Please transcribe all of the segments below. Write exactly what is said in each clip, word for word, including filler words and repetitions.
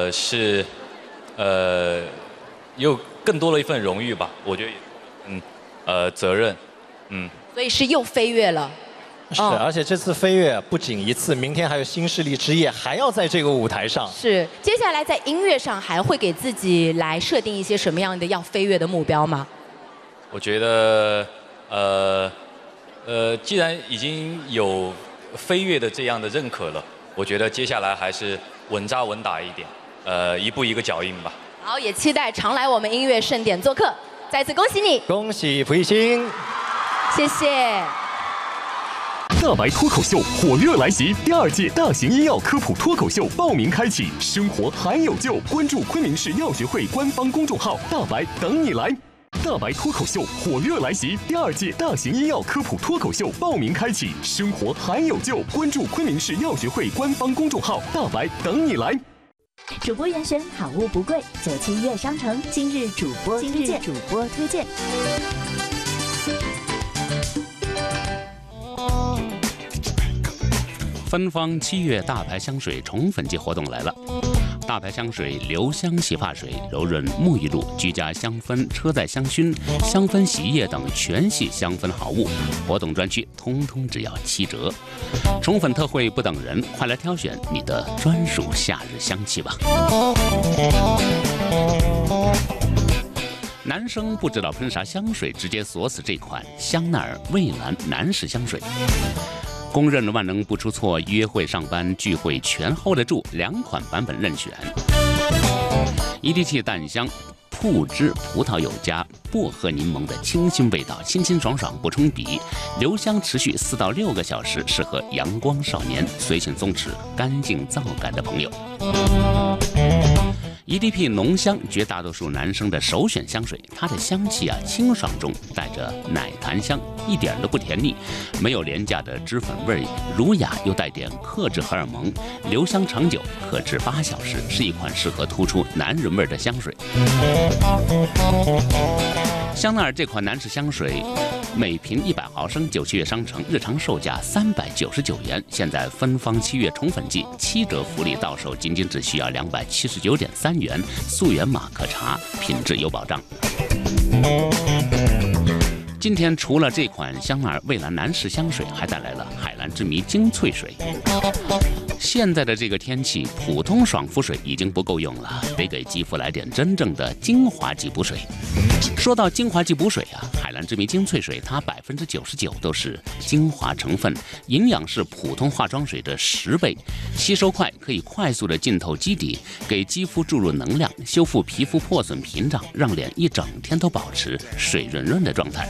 呃，是，呃，又更多了一份荣誉吧。我觉得，嗯，呃，责任，嗯。 所以是又飞跃了。 是，而且这次飞跃不仅一次，明天还有新势力之夜，还要在这个舞台上。 是，接下来在音乐上还会给自己来设定一些什么样的要飞跃的目标吗？ 我觉得，呃，呃，既然已经有飞跃的这样的认可了，我觉得接下来还是稳扎稳打一点，呃，一步一个脚印吧。 好，也期待常来我们音乐盛典做客，再次恭喜你！ 恭喜蒲熠星， 谢谢。 大白脱口秀火热来袭，第二届大型医药科普脱口秀报名开启，生活还有救，关注昆明市药学会官方公众号，大白等你来。大白脱口秀火热来袭，第二届大型医药科普脱口秀报名开启，生活还有救，关注昆明市药学会官方公众号，大白等你来。 主播严选好物不贵，九七悦商城今日主播推荐，主播推荐。 芬芳七月大牌香水宠粉季活动来了，大牌香水留香洗发水、柔润沐浴露、居家香氛、车载香薰、香氛洗衣液等全系香氛好物，活动专区通通只要七折。宠粉特惠不等人，快来挑选你的专属夏日香气吧。男生不知道喷啥香水，直接锁死这款香奈儿蔚蓝男士香水。公认万能不出错，约会、上班、聚会全 hold 得住，两款版本任选。一滴气淡香，铺汁葡萄有加，薄荷柠檬的清新味道，清清爽爽不冲鼻，留香持续四到六个小时，适合阳光少年、随性松弛、干净皂感的朋友。E D P 浓香，绝大多数男生的首选香水。它的香气啊，清爽中带着奶檀香，一点都不甜腻，没有廉价的脂粉味，儒雅又带点克制荷尔蒙，留香长久，可至八小时，是一款适合突出男人味的香水。香奈儿这款男士香水，每瓶一百毫升，九七月商城日常售价三百九十九元，现在芬芳七月宠粉季，七折福利到手仅仅只需要两百七十九点三元，溯源码可查，品质有保障。今天除了这款香奈儿蔚蓝男士香水，还带来了海蓝之谜精粹水。现在的这个天气，普通爽肤水已经不够用了，得给肌肤来点真正的精华级补水。说到精华级补水啊，海蓝之谜精粹水它百分之九十九都是精华成分，营养是普通化妆水的十倍，吸收快，可以快速的浸透基底，给肌肤注入能量，修复皮肤破损屏障，让脸一整天都保持水润润的状态。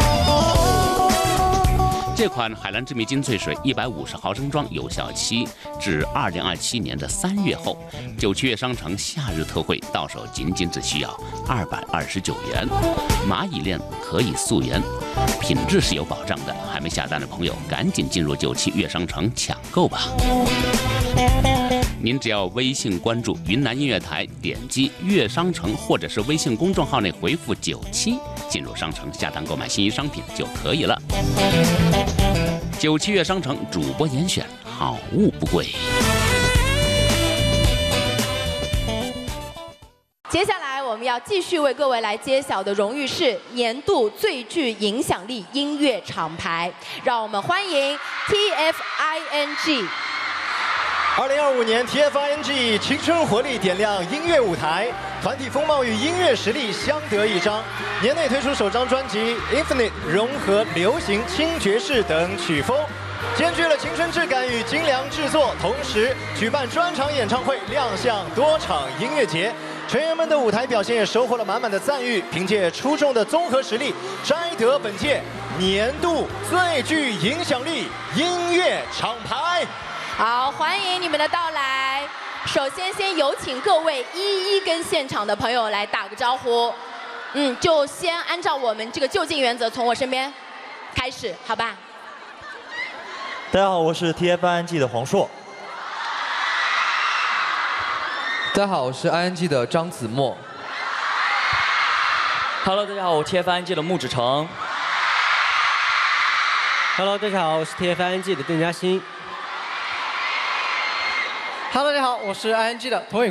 这款海蓝之谜精粹水一百五十毫升装，有效期至二零二七年的三月后，九七月商城夏日特惠，到手仅仅只需要二百二十九元。蚂蚁链可以溯源，品质是有保障的。还没下单的朋友，赶紧进入九七月商城抢购吧。您只要微信关注云南音乐台，点击乐商城或者是微信公众号内回复九七，进入商城下单购买心仪商品就可以了。九七月商城主播严选，好物不贵。 接下来我们要继续为各位来揭晓的荣誉是年度最具影响力音乐厂牌，让我们欢迎 T F I N G。 二零二五年 T F I N G 青春活力点亮音乐舞台，团体风貌与音乐实力相得益彰。年内推出首张专辑《Infinite》，融合流行、轻爵士等曲风，兼具了青春质感与精良制作，同时举办专场演唱会，亮相多场音乐节。成员们的舞台表现也收获了满满的赞誉，凭借出众的综合实力，摘得本届年度最具影响力音乐厂牌。 好，欢迎你们的到来。首先，先有请各位一一跟现场的朋友来打个招呼。嗯，就先按照我们这个就近原则，从我身边开始，好吧？ 大家好，我是 T F I N G 的黄硕。 大家好，我是 I N G 的张子墨。 Hello， 大家好，我是 T F I N G 的穆志成。 Hello， 大家好，我是 T F I N G 的邓嘉欣。 Hello， 大家好，我是 I N G 的童宇。